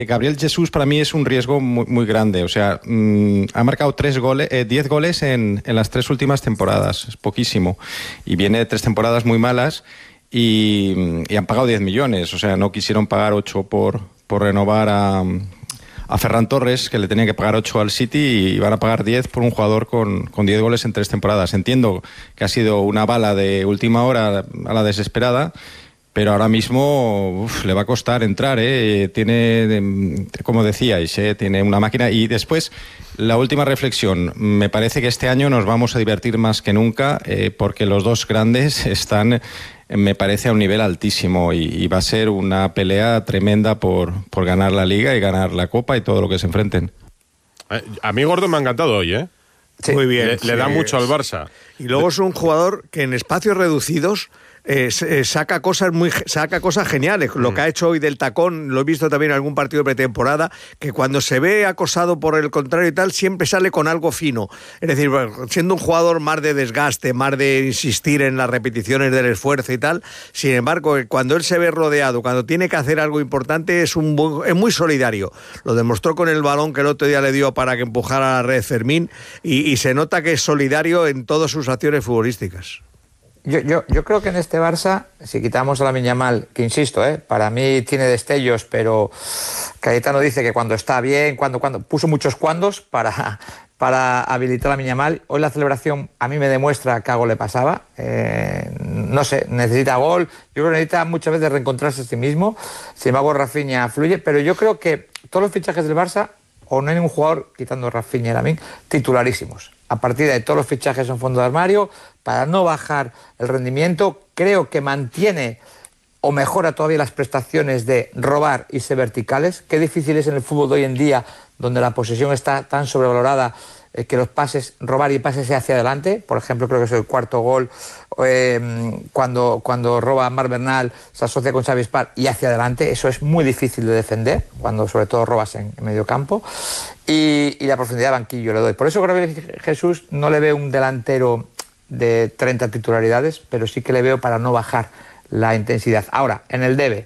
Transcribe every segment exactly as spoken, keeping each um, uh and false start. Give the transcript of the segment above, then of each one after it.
Gabriel Jesús para mí es un riesgo muy, muy grande. O sea, mmm, ha marcado tres goles, eh, diez goles en, en las tres últimas temporadas. Es poquísimo. Y viene de tres temporadas muy malas y, y han pagado diez millones. O sea, no quisieron pagar ocho por, por renovar a, a Ferran Torres, que le tenían que pagar ocho al City, y van a pagar diez por un jugador con, con diez goles en tres temporadas. Entiendo que ha sido una bala de última hora a la desesperada, pero ahora mismo uf, le va a costar entrar, ¿eh? Tiene, como decíais, ¿eh? Tiene una máquina. Y después, la última reflexión. Me parece que este año nos vamos a divertir más que nunca, eh, porque los dos grandes están, me parece, a un nivel altísimo, y, y va a ser una pelea tremenda por, por ganar la Liga y ganar la Copa y todo lo que se enfrenten. Eh, a mí Gordon me ha encantado hoy, ¿eh? Sí. Muy bien. Le, sí. le da mucho al Barça. Y luego es un jugador que en espacios reducidos Eh, eh, saca cosas muy saca cosas geniales. Lo que ha hecho hoy del tacón, lo he visto también en algún partido de pretemporada, que cuando se ve acosado por el contrario y tal, siempre sale con algo fino. Es decir, siendo un jugador más de desgaste, más de insistir en las repeticiones del esfuerzo y tal, sin embargo, cuando él se ve rodeado, cuando tiene que hacer algo importante, es un buen, es muy solidario. Lo demostró con el balón que el otro día le dio para que empujara a la red Fermín, y, y se nota que es solidario en todas sus acciones futbolísticas. Yo, yo, yo creo que en este Barça, si quitamos a Lamine Yamal, que insisto, ¿eh? para mí tiene destellos, pero Cayetano dice que cuando está bien, cuando, cuando puso muchos cuandos para, para habilitar a Lamine Yamal. Hoy la celebración a mí me demuestra que algo le pasaba. Eh, no sé, necesita gol. Yo creo que necesita muchas veces reencontrarse a sí mismo. Sin embargo, Rafinha fluye, pero yo creo que todos los fichajes del Barça, o no hay ningún jugador, quitando Rafinha y Lamine, titularísimos. A partir de ahí, todos los fichajes son fondo de armario, para no bajar el rendimiento. Creo que mantiene o mejora todavía las prestaciones de robar y ser verticales. Qué difícil es en el fútbol de hoy en día, donde la posesión está tan sobrevalorada, eh, que los pases, robar y pases sea hacia adelante. Por ejemplo, creo que es el cuarto gol, eh, cuando, cuando roba Marc Bernal, se asocia con Xavi Spar y hacia adelante. Eso es muy difícil de defender, cuando sobre todo robas en, en medio campo. Y, y la profundidad de banquillo le doy. Por eso creo que Jesús no le veo un delantero de treinta titularidades, pero sí que le veo para no bajar la intensidad. Ahora, en el debe,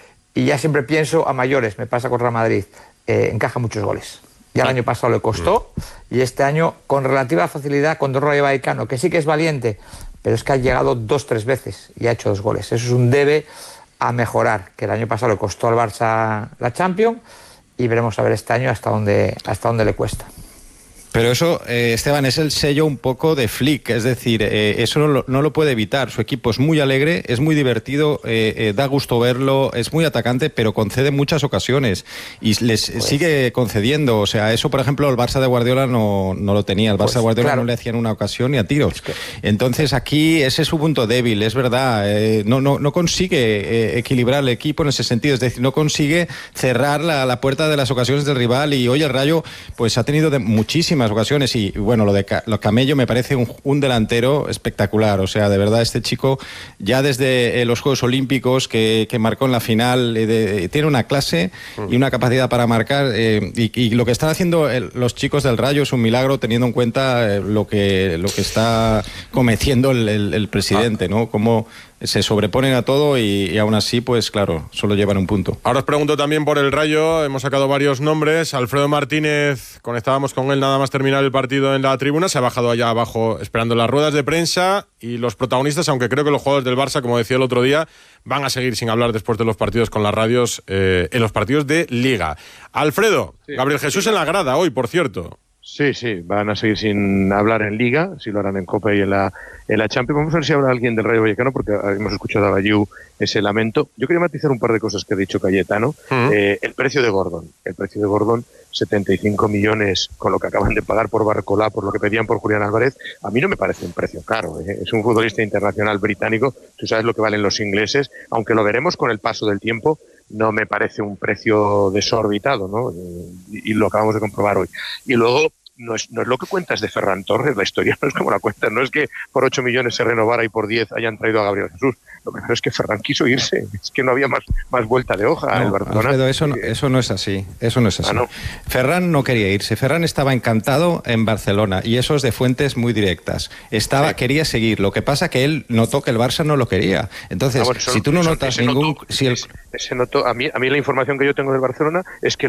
y ya siempre pienso a mayores, me pasa con Real Madrid, eh, encaja muchos goles. Ya el año pasado le costó, y este año con relativa facilidad con Rayo Vallecano, que sí que es valiente, pero es que ha llegado dos, tres veces y ha hecho dos goles. Eso es un debe a mejorar, que el año pasado le costó al Barça la Champions, y veremos a ver este año hasta dónde, hasta dónde le cuesta. Pero eso, eh, Esteban, es el sello un poco de Flick, es decir, eh, eso no lo, no lo puede evitar. Su equipo es muy alegre, es muy divertido, eh, eh, da gusto verlo, es muy atacante, pero concede muchas ocasiones y les pues... sigue concediendo. O sea, eso, por ejemplo, el Barça de Guardiola no, no lo tenía. El Barça pues, de Guardiola claro. no le hacían una ocasión ni a tiros. Es que... Entonces aquí ese es su punto débil, es verdad. Eh, no, no, no consigue eh, equilibrar el equipo en ese sentido, es decir, no consigue cerrar la, la puerta de las ocasiones del rival. Y hoy el Rayo pues ha tenido de muchísimas ocasiones, y bueno, lo de lo Camello me parece un, un delantero espectacular. O sea, de verdad, este chico ya desde eh, los Juegos Olímpicos que, que marcó en la final, eh, de, tiene una clase y una capacidad para marcar, eh, y, y lo que están haciendo el, los chicos del Rayo es un milagro, teniendo en cuenta eh, lo que lo que está cometiendo el, el, el presidente, ¿no? Cómo se sobreponen a todo y, y aún así, pues claro, solo llevan un punto. Ahora os pregunto también por el Rayo, hemos sacado varios nombres. Alfredo Martínez, conectábamos con él nada más terminar el partido en la tribuna, se ha bajado allá abajo esperando las ruedas de prensa, y los protagonistas, aunque creo que los jugadores del Barça, como decía el otro día, van a seguir sin hablar después de los partidos con las radios, eh, en los partidos de Liga. Alfredo, sí, Gabriel Jesús en la grada hoy, por cierto. Sí, sí, van a seguir sin hablar en Liga, si lo harán en Copa y en la, en la Champions. Vamos a ver si habla alguien del Rayo Vallecano, porque hemos escuchado a Bayou ese lamento. Yo quería matizar un par de cosas que ha dicho Cayetano. Uh-huh. Eh, el precio de Gordon, el precio de Gordon, setenta y cinco millones con lo que acaban de pagar por Barcolá, por lo que pedían por Julián Álvarez, a mí no me parece un precio caro. ¿eh? Es un futbolista internacional británico, tú sabes lo que valen los ingleses, aunque lo veremos con el paso del tiempo. No me parece un precio desorbitado, ¿no? Y, y lo acabamos de comprobar hoy. Y luego, no es, no es lo que cuentas de Ferran Torres, la historia no es como la cuentas, no es que por ocho millones se renovara y por diez hayan traído a Gabriel Jesús. Lo primero es que Ferran quiso irse, es que no había más, más vuelta de hoja. No, el Barcelona. Alfredo, eso, no, eso no es así, eso no es así. Ah, no. Ferran no quería irse, Ferran estaba encantado en Barcelona, y eso es de fuentes muy directas. Estaba, sí. Quería seguir, lo que pasa que él notó que el Barça no lo quería. Entonces, ah, bueno, eso, si tú no eso, notas ningún... Notó, si el... ese, ese notó, a mí, a mí la información que yo tengo del Barcelona es que